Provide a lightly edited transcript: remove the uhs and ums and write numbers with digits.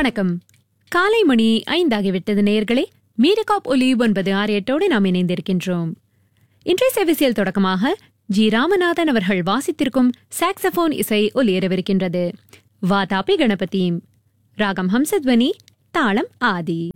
வணக்கம். காலை மணி 5 ஆகிவிட்டது நேயர்களே. மீரகாப் ஒலி 968 நாம் இணைந்திருக்கின்றோம். இன்றைய சேவைசியல் தொடக்கமாக ஜி ராமநாதன் அவர்கள் வாசித்திருக்கும் சாக்ஸபோன் இசை ஒலியேறவிருக்கின்றது. வாதாபி கணபதியும். ராகம் ஹம்சத்வனி, தாளம் ஆதி.